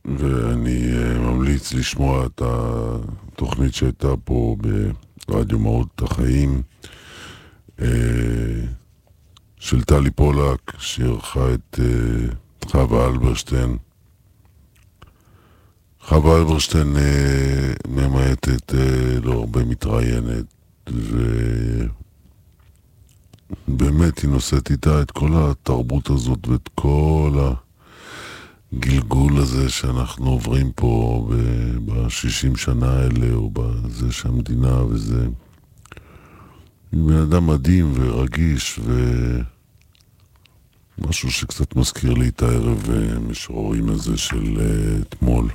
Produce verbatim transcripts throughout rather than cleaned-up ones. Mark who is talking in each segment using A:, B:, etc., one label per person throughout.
A: ואני uh, ממליץ לשמוע את התוכנית שהייתה פה ברדיו מהות החיים, uh, של טלי פולק, שערכה את uh, חווה אלברשטיין. חווה אלברשטיין uh, ממעטת, uh, לא הרבה מתראיינת, ובאמת היא נושאת איתה את כל התרבות הזאת ואת כל הגלגול הזה שאנחנו עוברים פה ב-שישים שנה האלה, או בזה שהמדינה וזה. היא בן אדם מדהים ורגיש, ומשהו שקצת מזכיר לי את הערב משרורים הזה של uh, אתמול.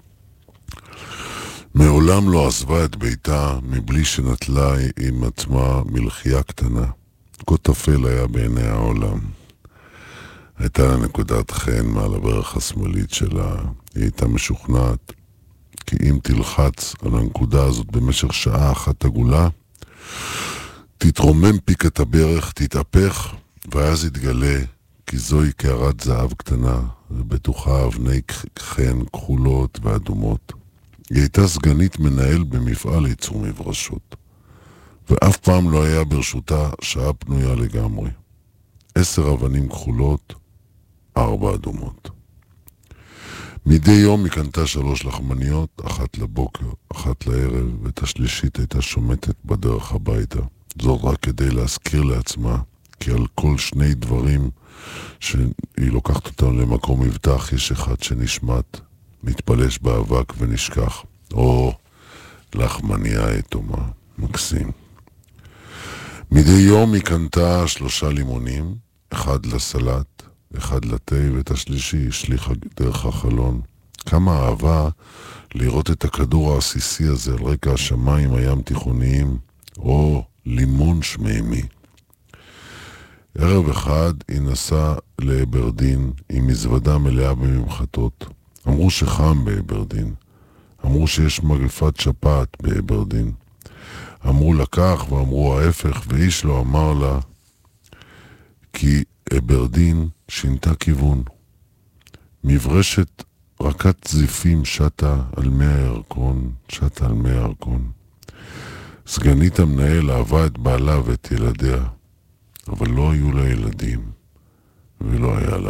A: מעולם לא עזבה את ביתה מבלי שנטלה עם עצמה מלחייה קטנה. כה תפל היה בעיני העולם. הייתה לה נקודת חן מעל הברך השמאלית שלה. היא הייתה משוכנעת כי אם תלחץ על הנקודה הזאת במשך שעה אחת עגולה, תתרומם פיקת הברך, תתהפך, ואז יתגלה כי זוהי קערת זהב קטנה, ובתוכה אבני חן כחולות ואדומות. היא הייתה סגנית מנהל במפעל ייצור מברשות, ואף פעם לא היה ברשותה שעה פנויה לגמרי. עשר אבנים כחולות, ארבע אדומות. מדי יום היא קנתה שלוש לחמניות, אחת לבוקר, אחת לערב, ואת השלישית הייתה שומטת בדרך הביתה. זאת רק כדי להזכיר לעצמה, כי על כל שני דברים שהיא לוקחת אותם למקום מבטח, יש אחד שנשמט, מתפלש באבק ונשכח. או לחמניה יתומה, מקסים. מדי יום היא קנתה שלושה לימונים, אחד לסלט, אחד לתה, ואת השלישי השליחה דרך החלון. כמה אהבה לראות את הכדור העסיסי הזה על רקע השמיים הים תיכוניים, או לימון שמימי. ערב אחד היא נסעה לאברדין עם מזוודה מלאה בממחטות. אמרו שחם באברדין. אמרו שיש מגפת שפעת באברדין. אמרו לקח ואמרו ההפך, ואיש לא אמר לה כי אברדין שינתה כיוון. מברשת רקת זיפים שטה על מי הירקון, שטה על מי הירקון. סגנית המנהל אהבה את בעלה ואת ילדיה, אבל לא היו לה ילדים, ולא היה לה